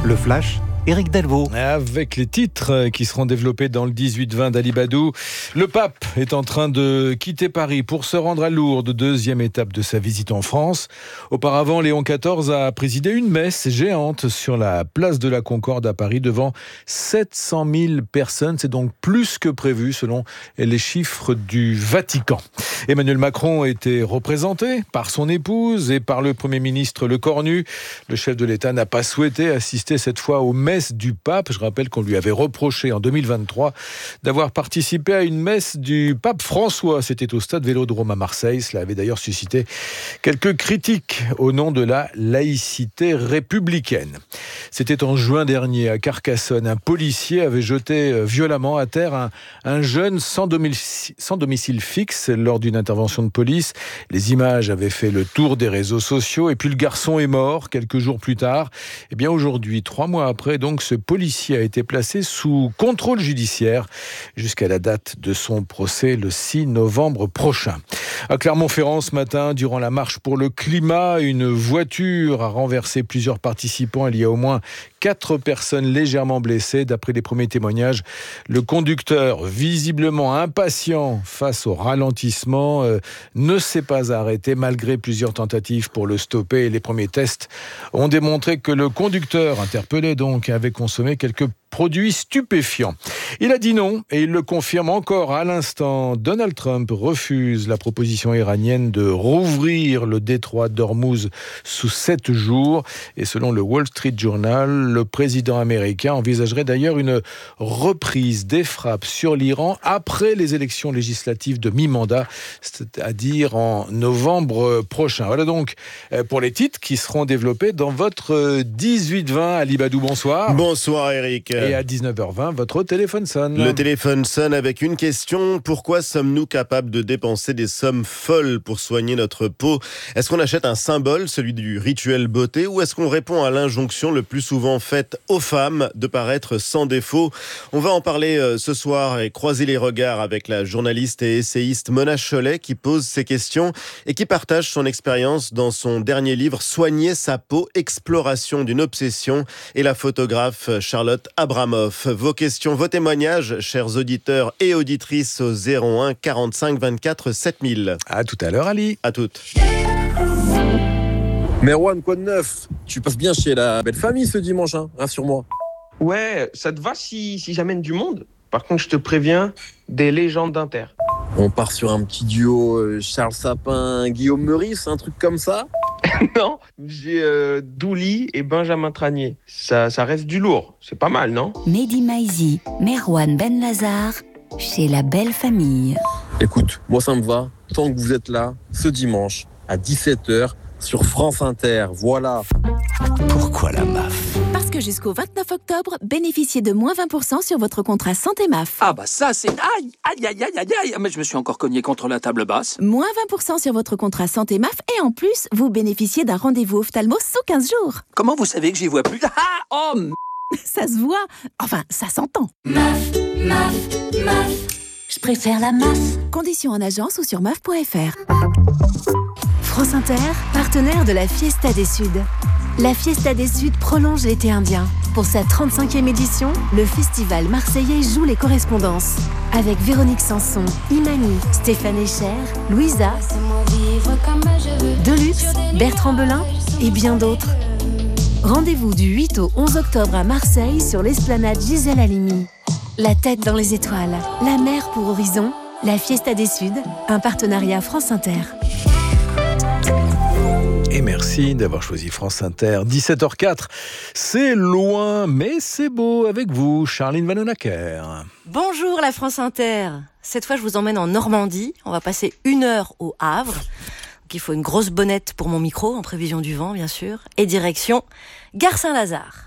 Le Flash, Éric Delvaux. Avec les titres qui seront développés dans le 18-20 d'Ali Badou, le pape est en train de quitter Paris pour se rendre à Lourdes, deuxième étape de sa visite en France. Auparavant, Léon XIV a présidé une messe géante sur la place de la Concorde à Paris devant 700 000 personnes. C'est donc plus que prévu selon les chiffres du Vatican. Emmanuel Macron était représenté par son épouse et par le Premier ministre Le Cornu. Le chef de l'État n'a pas souhaité assister cette fois aux messes du pape. Je rappelle qu'on lui avait reproché en 2023 d'avoir participé à une messe du pape François. C'était au stade Vélodrome à Marseille. Cela avait d'ailleurs suscité quelques critiques au nom de la laïcité républicaine. C'était en juin dernier à Carcassonne. Un policier avait jeté violemment à terre un jeune sans domicile fixe lors d'une intervention de police. Les images avaient fait le tour des réseaux sociaux et puis le garçon est mort quelques jours plus tard. Et bien aujourd'hui, 3 mois après, donc ce policier a été placé sous contrôle judiciaire jusqu'à la date de son procès le 6 novembre prochain. À Clermont-Ferrand ce matin, durant la marche pour le climat, une voiture a renversé plusieurs participants. Il y a au moins 4 personnes légèrement blessées. D'après les premiers témoignages, le conducteur, visiblement impatient face au ralentissement, ne s'est pas arrêté malgré plusieurs tentatives pour le stopper. Les premiers tests ont démontré que le conducteur, interpellé donc, avait consommé quelques produits stupéfiants. Il a dit non et il le confirme encore à l'instant. Donald Trump refuse la proposition iranienne de rouvrir le détroit d'Ormuz sous 7 jours. Et selon le Wall Street Journal, le président américain envisagerait d'ailleurs une reprise des frappes sur l'Iran après les élections législatives de mi-mandat, c'est-à-dire en novembre prochain. Voilà donc pour les titres qui seront développés dans votre 18-20. Ali Badou, bonsoir. Bonsoir Eric. Et à 19h20, votre téléphone sonne. Le téléphone sonne avec une question. Pourquoi sommes-nous capables de dépenser des sommes folles pour soigner notre peau ? Est-ce qu'on achète un symbole, celui du rituel beauté, ou est-ce qu'on répond à l'injonction le plus souvent faite aux femmes de paraître sans défaut ? On va en parler ce soir et croiser les regards avec la journaliste et essayiste Mona Chollet qui pose ces questions et qui partage son expérience dans son dernier livre Soigner sa peau, exploration d'une obsession, et la photographe Charlotte Abramoff. Vos questions, vos témoignages, chers auditeurs et auditrices au 01 45 24 7000. À tout à l'heure, Ali. À toutes. Merwan, quoi de neuf ? Tu passes bien chez la belle famille ce dimanche, hein ? Rassure-moi. Ouais, ça te va si j'amène du monde ? Par contre, je te préviens, des légendes d'Inter. On part sur un petit duo Charles Sapin, Guillaume Meurice, un truc comme ça ? Non, j'ai Douli et Benjamin Tranier. Ça reste du lourd, c'est pas mal, non ? Mehdi Maizi, Merwan Benlazar, chez la belle famille. Écoute, moi ça me va, tant que vous êtes là, ce dimanche, à 17h, sur France Inter, voilà. Pourquoi la MAF ? Parce que jusqu'au 29 octobre, bénéficiez de moins 20% sur votre contrat santé MAF. Ah bah ça c'est... Aïe, aïe, aïe, aïe, aïe, aïe. Mais je me suis encore cogné contre la table basse. Moins 20% sur votre contrat santé MAF et en plus, vous bénéficiez d'un rendez-vous ophtalmo sous 15 jours. Comment vous savez que j'y vois plus ? Ah, oh, Ça se voit, enfin ça s'entend. MAF, MAF, MAF. Je préfère la MAF. Conditions en agence ou sur maf.fr. France Inter, partenaire de la Fiesta des Suds. La Fiesta des Suds prolonge l'été indien. Pour sa 35e édition, le festival marseillais joue les correspondances. Avec Véronique Sanson, Imani, Stéphane Echer, Louisa, Deluxe, Bertrand Belin et bien d'autres. Rendez-vous du 8 au 11 octobre à Marseille sur l'esplanade Gisèle Halimi. La tête dans les étoiles, la mer pour horizon, la Fiesta des Suds, un partenariat France Inter. Et merci d'avoir choisi France Inter. 17h04, c'est loin, mais c'est beau avec vous, Charline Vanhoenacker. Bonjour la France Inter. Cette fois, je vous emmène en Normandie. On va passer 1 heure au Havre. Donc, il faut une grosse bonnette pour mon micro, en prévision du vent, bien sûr. Et direction Gare Saint-Lazare.